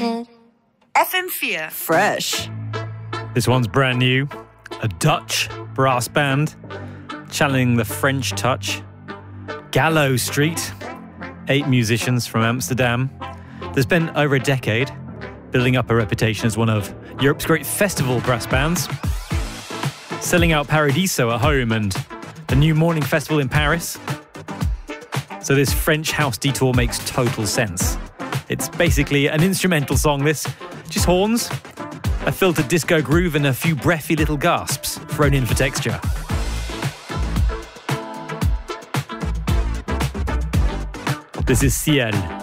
FM4. Fresh. This one's brand new. A Dutch brass band channeling the French touch. Gallo Street. 8 musicians from Amsterdam. They spent over a decade building up a reputation as one of Europe's great festival brass bands, selling out Paradiso at home and the New Morning Festival in Paris. So this French house detour makes total sense. It's basically an instrumental song, this. Just horns, a filtered disco groove and a few breathy little gasps thrown in for texture. This is Ciel.